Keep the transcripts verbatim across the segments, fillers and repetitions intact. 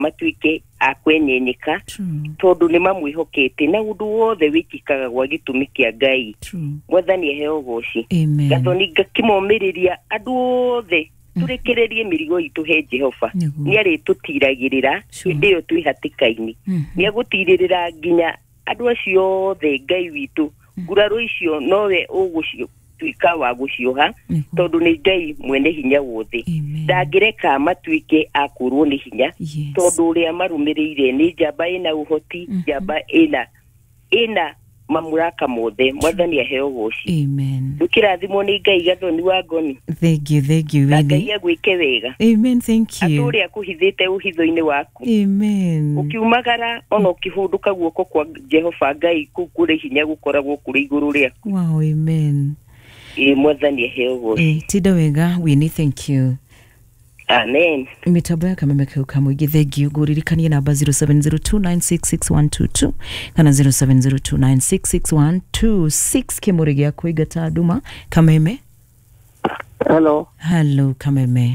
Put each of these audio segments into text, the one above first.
matuike akwenyenyeka tondu ni mamwihokete na undu wothe wikikaga gwa gitumi kia Ngai mwathani eheo goci gathoni ngakimomiriria andu othe turekererie mirigo itu he Jehova ni ari tutiragirira ndio twihatikaini ni agutirira nginya andu acio othe Ngai witu nguraro icio nowe ugucio tuika wa gucioha tondu ni Ngai mwene hinya wothe ndangireka matuike akurwo ni hinya tondu uria marumirire ni njamba ina uhoti njamba ina ina mamuraka mothe mwathani aheo goci amen ukirathimo ni Ngai gathoni wa ngoni thank you thank you Ngai agwike wega amen thank you aturi akuhithite uhitho-ini waku amen ukiumagara ona ukihunduka guoko kwa Jehova Ngai kukure hinya gukoragwo kuri iguru ria wow amen e mwathani aheo goci eh tida wega we ni thank you amen mitambo ya kama mekeuka mwigi thank you guririkanie namba zero seven zero two nine six six one two two kana zero seven zero two nine six six one two six kimurigia kuiga taduma kameme hello hello kameme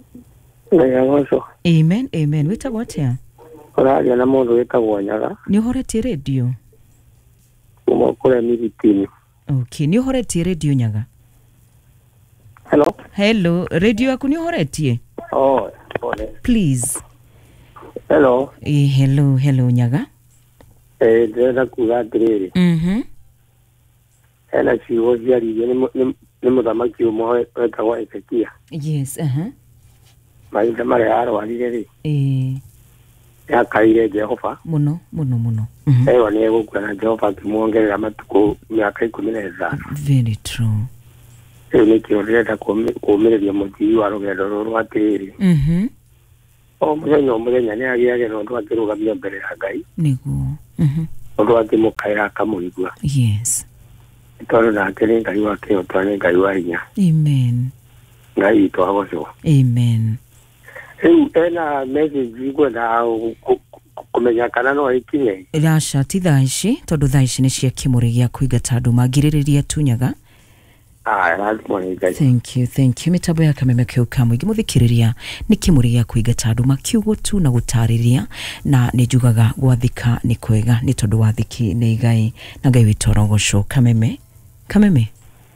nyagoso amen amen wita watia oraria na mundu witagwo Nyaga ni horetie radio umo kule militini okay ni horetie radio Nyaga hello hello radio yako ni horetie oh pole please hello eh hello hello Nyaga eh ndenda kuga atiriri mhm ena chiwo ciari ni ni muthamaki umwe wetagwo Ezekia yes aha maitha mari arwarire ri eh yakaire Jehova muno muno muno mhm eyo ni egukura na Jehova kimuongerera matuko miaka ikumi na ithano very true eyo ni kioreta kuumireria mutiri wa rugendo ruru atiriri mhm o muthenya o muthenya ni agiage no ndu akirugamia mbere ya Ngai niguo mhm ndu akimukaira akamurigua yes tondu nake ni Ngai wake otwane Ngai wa hinya amen Ngai twagoco amen riu ena message gwetha kumenya kana no ikinye rasha ti thaici tondu thaici ni cia kimuri gia kuiga tandu magiririria tu Nyaga ah lazima ni Ngai thank you thank you mitambo ya kameme keuka mwigi muthikiriria ni kimuri gia kuiga tandu makiugo tu na gutariria na ni jugaga gwathika ni kwega ni tondu wathiki ni Ngai na Ngai witorogoco kameme kameme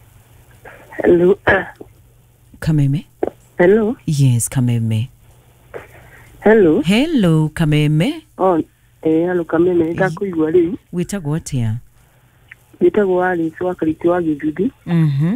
hello kameme hello yes kameme hello hello kameme oh eh hello kameme ndakuigwa riu witagwo atia witagwo ali swa kaliti wa githudi mhm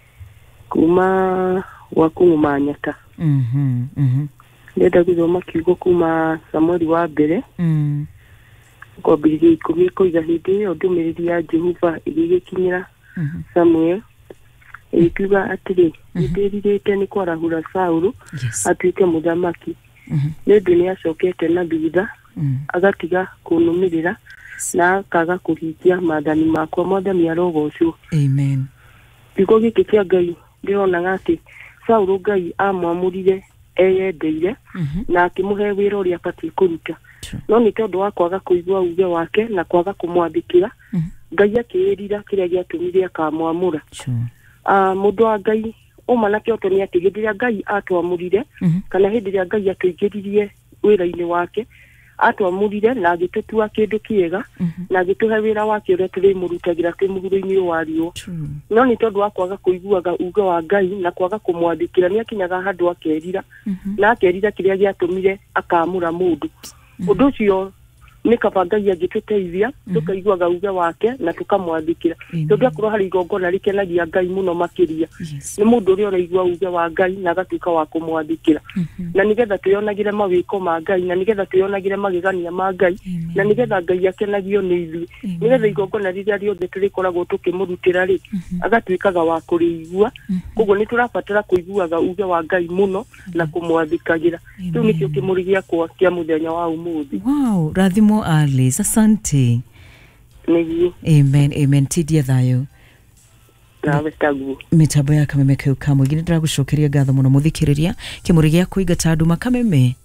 kuma wa kuma Nyata mhm mhm ndenda githoma kiugo kuma Samueli wa mbere mhm kwa bidii ikumi kuiga hindi o ndumiriri ya Jehova igikinyira Samuel ikiuga atiri ndiririte ni kwarahura Saulu atuike muthamaki ndu ni acokete na thutha agatiga kunumirira na akaga kuhingia maathani makwa mothe miarogocu amen biko giki kia Ngai ndirona ati Saulu Ngai amwamurire eyendeire na akimuhe wira uria pati kuruta no ni tondu wa kwaga kuigua uge wake na kwaga kumwandikira Ngai akirira kiria giatumire akamwamura ah mundu wa Ngai uma na kioto ni ati gidiria Ngai atwamurire kana hidiria Ngai atuigiririe wira-ini wake atwamurire na agitutua kindu kiega na agituhe wira wake uria turi murutagira ki muguro-ini wario no ni tondu wa kwaga kuiguaga uge wa Ngai na kwaga kumwandikira ni akinyaga handu akerira na akerira kiria giatumire akamura mundu undu ucio ni kaba Ngai agituteithia tukaiguaga uge wake na tukamwandikira tondu akorwo hari igongona rikenagia Ngai muno makiria ni mundu uria uraigua uge wa Ngai na agatuika wa kumwandikira na nigetha tuyonagire mawiko ma Ngai na nigetha tuyonagire magegania ma Ngai na nigetha Ngai akenagio ni ithui nigetha igongona riria riothe turikoragwo tukimurutira ri agatuikaga wa kurigua koguo ni turabatara kuiguaga uge wa Ngai muno na kumwandikagira tu nikio kimurigia kwa kia muthenya wa umuthi wow rathimo Alice asante nigi amen amen tidia thayo nawe tagu mitambo ya kameme keuka mwigi ndiragucokeria ngatho muno muthikiriria kimuri gia kuiga tandu makameme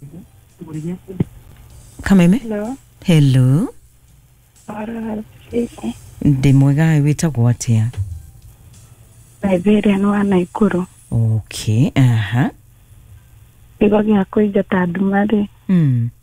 kameme hello hello ara ndi mwega witagwo atia Liberia no ana ikuru okay aha bigo gia kuiga tandu mari mm